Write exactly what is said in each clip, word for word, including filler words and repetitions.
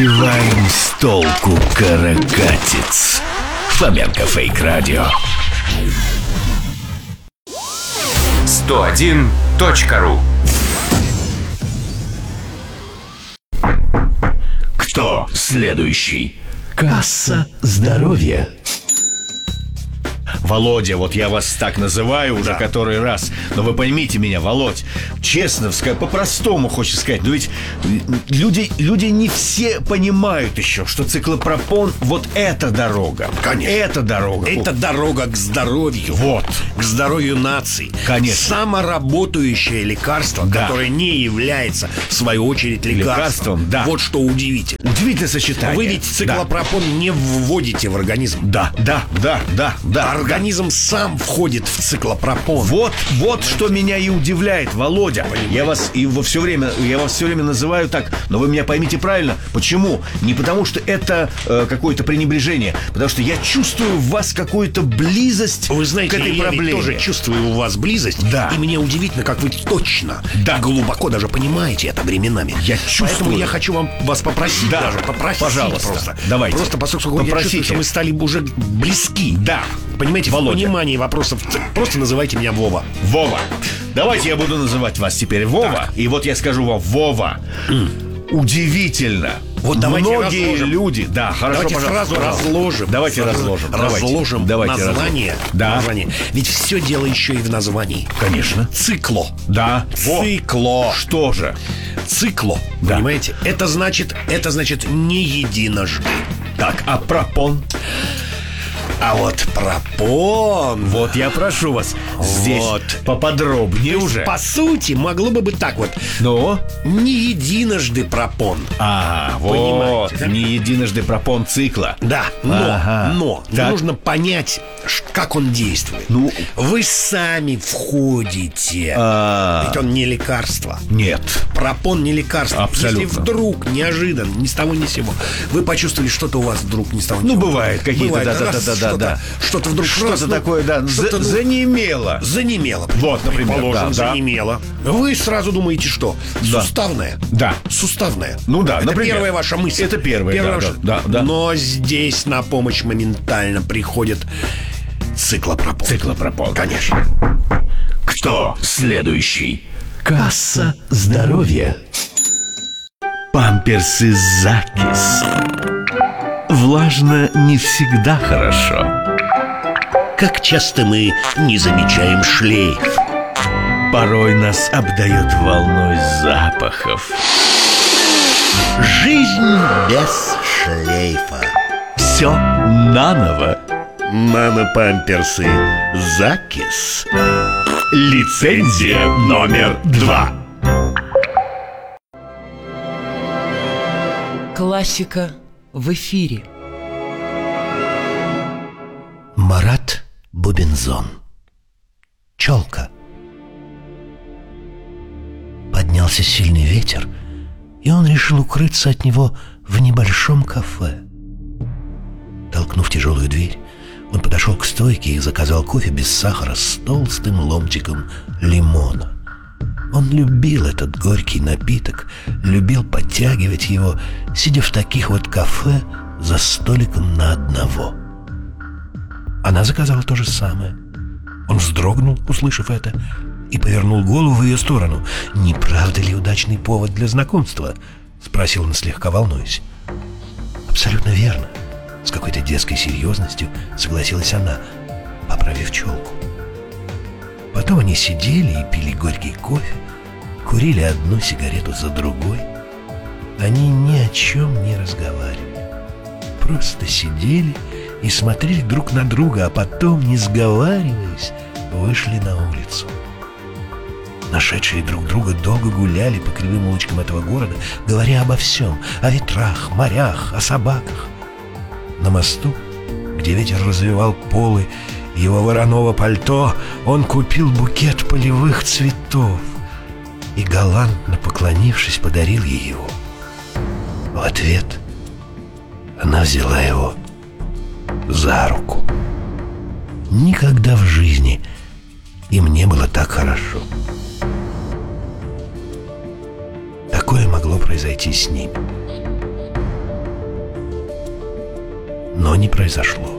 Сбиваем с толку каракатиц. Фоменко Фейк Радио. сто один точка ру. Кто следующий? Касса здоровья. Володя, вот я вас так называю уже да. который раз. Но вы поймите меня, Володь, честно, по-простому хочется сказать. Но ведь люди, люди не все понимают еще, что циклопропон вот эта дорога. Конечно. Это дорога. Это дорога к здоровью. Вот. К здоровью нации. Конечно. Самоработающее лекарство, да. которое не является, в свою очередь, лекарством. лекарством да. Вот что удивительно. Удивительное сочетание. Вы ведь циклопропон да. не вводите в организм. Да, да, да, да, да. Организм сам входит в циклопропон. Вот, вот что меня и удивляет, Володя. Понимаете? Я вас и во все время, я вас все время называю так, но вы меня поймите правильно. Почему? Не потому что это э, какое-то пренебрежение, потому что я чувствую в вас какую-то близость. Вы знаете, к этой я проблеме. Ведь тоже чувствую у вас близость. Да. И мне удивительно, как вы точно, да. глубоко даже понимаете это временами. Я чувствую. Поэтому я хочу вам вас попросить да. даже попросить, пожалуйста. Просто. Давайте. Просто поскольку Попросите. я чувствую, что мы стали уже близки. Да. Понимаете, Володя. в понимании вопросов. Просто называйте меня Вова. Вова. Давайте я буду называть вас теперь Вова. Так. И вот я скажу вам, Вова. Mm. Удивительно. Вот многие разложим. люди, да, хорошо, давайте пожалуйста. сразу разложим. Давайте разложим. Разложим давайте. название. Да. название. Ведь все дело еще и в названии. Конечно. Цикло. Да. Цикло. Что же? Цикло. Да. Понимаете? Это значит, это значит не единожды. Так, а пропон? А вот пропон. Вот я прошу вас здесь вот. поподробнее уже. По сути, могло бы быть так вот. Но не единожды пропон. А, вот. Да? Не единожды пропон цикла. Да, но, ага. но нужно понять, как он действует. Ну, вы сами входите. А-а-а. Ведь он не лекарство. Нет. Пропон не лекарство. Абсолютно. Если вдруг неожиданно, ни с того ни с сего, вы почувствовали, что-то у вас вдруг ни с того ни с сего. Ну, бывает какие-то, да-да-да. Да, что-то вдруг что-то раз, такое, да, что-то, ну, занемело. Занемело. Вот, например, положим, да, занемело. Вы сразу думаете, что? Да. Суставная. Да. Суставная. Ну да, это например. первая ваша мысль. Это первая, первая да, ваша... да, да. Но здесь на помощь моментально приходит циклопропон. Циклопропон. Конечно. Кто следующий? Касса здоровья. Памперсы Закис. Влажно не всегда хорошо. Как часто мы не замечаем шлейф. Порой нас обдает волной запахов. Жизнь без шлейфа. Все наново. Мама-памперсы Закис. Лицензия номер два. Классика в эфире. Марат Бубензон. Челка. Поднялся сильный ветер, и он решил укрыться от него в небольшом кафе. Толкнув тяжелую дверь, он подошел к стойке и заказал кофе без сахара с толстым ломтиком лимона. Он любил этот горький напиток, любил подтягивать его, сидя в таких вот кафе за столиком на одного. Она заказала то же самое. Он вздрогнул, услышав это, и повернул голову в ее сторону. «Не правда ли удачный повод для знакомства?» — спросил он, слегка волнуясь. «Абсолютно верно», — с какой-то детской серьезностью согласилась она, поправив челку. Потом они сидели и пили горький кофе, курили одну сигарету за другой. Они ни о чем не разговаривали, просто сидели и смотрели друг на друга, а потом, не сговариваясь, вышли на улицу. Нашедшие друг друга долго гуляли по кривым улочкам этого города, говоря обо всем, о ветрах, морях, о собаках. На мосту, где ветер развивал полы его вороного пальто, он купил букет полевых цветов и, галантно поклонившись, подарил ей его. В ответ она взяла его за руку. Никогда в жизни им не было так хорошо. Такое могло произойти с ним. но не произошло.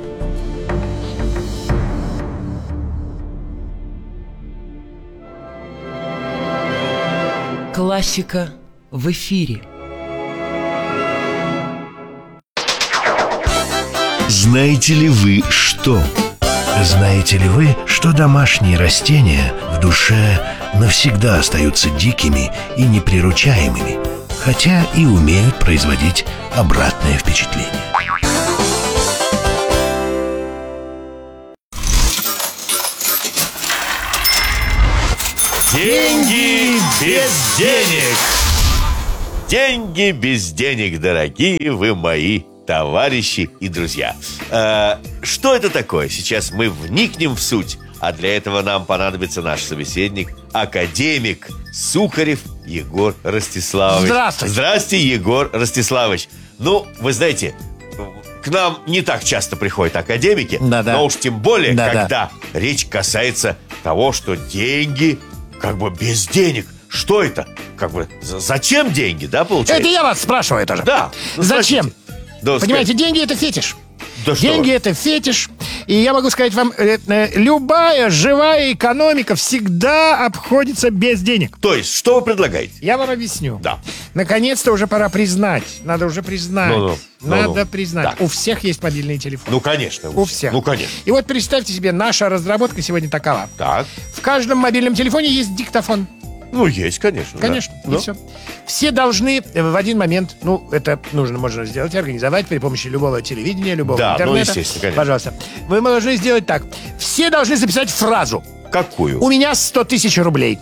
Классика в эфире. Знаете ли вы что? Знаете ли вы, что домашние растения в душе навсегда остаются дикими и неприручаемыми, хотя и умеют производить обратное впечатление? Деньги без денег. Деньги без денег, дорогие вы мои товарищи и друзья. э, Что это такое? Сейчас мы вникнем в суть. А для этого нам понадобится наш собеседник, академик Сухарев Егор Ростиславович. Здравствуйте. Здравствуйте, Егор Ростиславович. Ну, вы знаете, к нам не так часто приходят академики, Да-да. но уж тем более, Да-да. когда речь касается того, что деньги как бы без денег. Что это? Как бы за- зачем деньги, да, получается? Это я вас спрашиваю тоже. Да. Ну, Зачем? спросите. Да, Понимаете, скажите. деньги — это фетиш. Да что Деньги — вы. это фетиш. И я могу сказать вам, э, э, любая живая экономика всегда обходится без денег. То есть, что вы предлагаете? Я вам объясню. Да. Наконец-то уже пора признать. Надо уже признать. Ну-ну, Надо ну-ну. признать. Так. У всех есть мобильные телефоны. Ну, конечно. У всех. Ну, конечно. И вот представьте себе, наша разработка сегодня такова. Так. В каждом мобильном телефоне есть диктофон. Ну, есть, конечно. да. Конечно, Ну, и все. Все должны в один момент, ну, это нужно, можно сделать, организовать при помощи любого телевидения, любого Да, ну, интернета. естественно, конечно. Пожалуйста. Вы должны сделать так. Все должны записать фразу. Какую? У меня сто тысяч рублей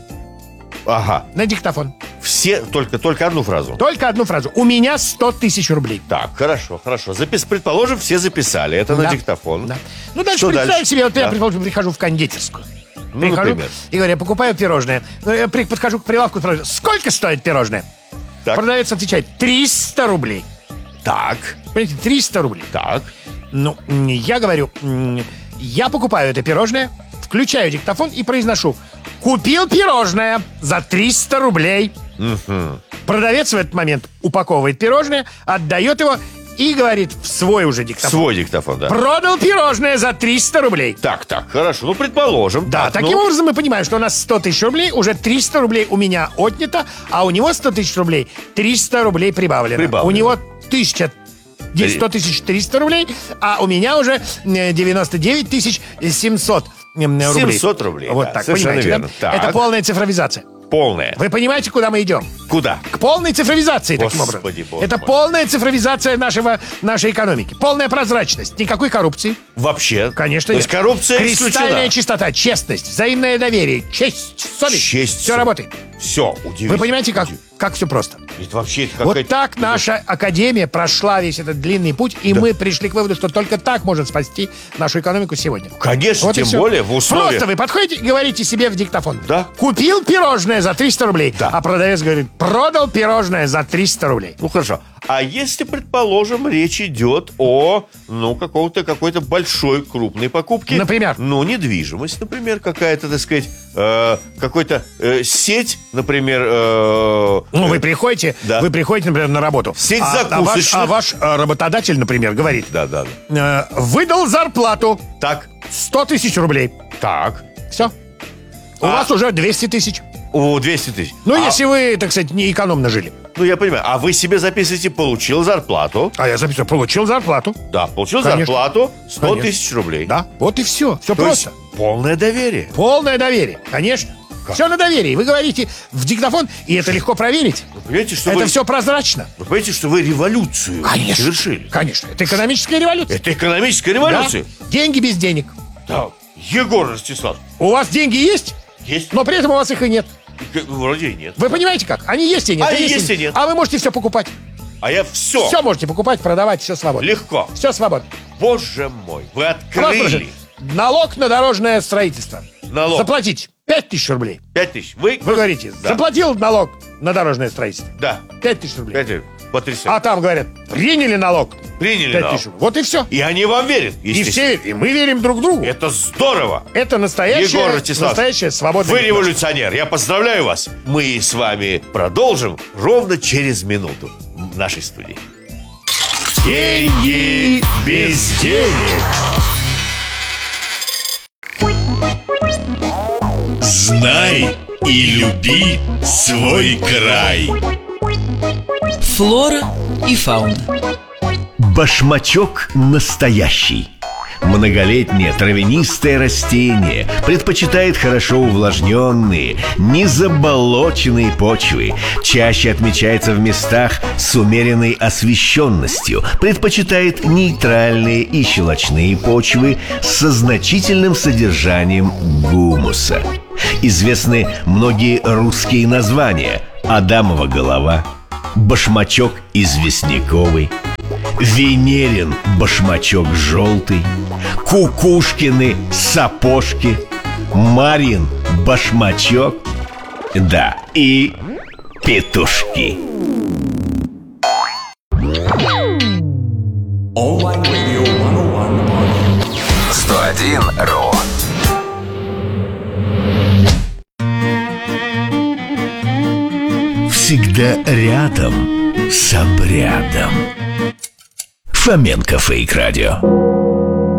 Ага. на диктофон. Все, только, только одну фразу. Только одну фразу. У меня сто тысяч рублей. Так, хорошо, хорошо. Запис... Предположим, все записали. Это на Да. диктофон. Да. Ну, дальше Что представьте дальше? себе, вот я, Да. предположим, прихожу в кондитерскую. Ну, Прихожу например. и говорю, я покупаю пирожное. Ну, я при- подхожу к прилавку, спрашиваю, сколько стоит пирожное? Так. Продавец отвечает, триста рублей. Так, Понимаете, триста рублей. так. Ну, м, я говорю, м, я покупаю это пирожное, включаю диктофон и произношу: купил пирожное за триста рублей. Продавец в этот момент упаковывает пирожное, отдает его и говорит в свой уже диктофон: Свой диктофон, да. продал пирожное за триста рублей. Так, так, хорошо. Ну, предположим. Да, так, таким ну. образом мы понимаем, что у нас сто тысяч рублей, уже триста рублей у меня отнято, а у него сто тысяч рублей, триста рублей прибавлено. Прибавлено. У него тысяча, здесь сто тысяч триста рублей, а у меня уже э, девяносто девять тысяч семьсот м, рублей. семьсот рублей, Вот да, так, совершенно понимаете, верно. да? Так. Это полная цифровизация. Полное. Вы понимаете, куда мы идем? Куда? К полной цифровизации, таким Господи, образом. боже Это мой. полная цифровизация нашего, нашей экономики. Полная прозрачность. Никакой коррупции. Вообще. Конечно, То есть нет. коррупция Кристальная исключена. чистота, честность, взаимное доверие, честь, совесть. Честь, Все совесть. работает. Все, удивительно. Вы понимаете, как, как все просто? Это вообще это Вот какая-то- так наша академия прошла весь этот длинный путь, и мы пришли к выводу, что только так может спасти нашу экономику сегодня. Конечно, Вот и тем всё. более в условиях... Просто вы подходите и говорите себе в диктофон: Да. купил пирожное за триста рублей, Да. а продавец говорит: продал пирожное за триста рублей. Ну, хорошо. А если, предположим, речь идет о, ну, какого-то, какой-то большой, крупной покупке? Например? Ну, недвижимость, например, какая-то, так сказать, э, какой-то э, сеть, например... э, Ну, вы э, приходите, да. вы приходите, например, на работу. Сеть а, а ваш, закусочных. а ваш э, работодатель, например, говорит: Да, да, да. э, выдал зарплату Так, сто тысяч рублей. так. Все. У А- вас уже двести тысяч. О, двести тысяч. Ну, А, если вы, так сказать, не экономно жили. Ну, я понимаю. А вы себе записываете, получил зарплату. А я записал, получил зарплату. Да, получил Конечно. зарплату сто Конечно. тысяч рублей. Да, вот и все. Все То просто. есть полное доверие. Полное доверие, конечно. Все на доверии. Вы говорите в диктофон, и это легко проверить. Вы понимаете, что Это вы... все прозрачно. Вы понимаете, что вы революцию Конечно. совершили? Конечно. Это экономическая революция. Это экономическая Да? революция. Деньги без денег. Да. Егор Ростиславович, У вас деньги есть, есть? но при этом у вас их и нет. К- Вроде и нет. Вы понимаете как? Они есть и нет. Они есть и нет. А вы можете все покупать. А я все. Все можете покупать, продавать, все свободно. Легко. Все свободно. Боже мой, вы Вас открыли. спрашивают, налог на дорожное строительство. Налог. Заплатить пять тысяч рублей. Пять тысяч. Вы, Вы говорите, Да. заплатил налог на дорожное строительство. Да. пять тысяч рублей. Пять тысяч. Потрясающе. А там говорят, приняли налог. Приняли пять налог. тысяч рублей. Вот и все. И они вам верят, И естественно. все, и мы верим друг другу. Это здорово. Это настоящая, Егор Ростиславович, настоящая свободная Вы государство. революционер. Я поздравляю вас. Мы с вами продолжим ровно через минуту в нашей студии. Деньги без денег. Знай и люби свой край. Флора и фауна. Башмачок настоящий. Многолетнее травянистое растение предпочитает хорошо увлажненные, незаболоченные почвы. Чаще отмечается в местах с умеренной освещенностью. Предпочитает нейтральные и щелочные почвы со значительным содержанием гумуса. Известны многие русские названия: Адамова голова, башмачок известняковый, Венерин башмачок желтый, Кукушкины сапожки, Марин башмачок, да, и петушки. сто один ру. Всегда рядом с обрядом. Фоменко Фейк Радио.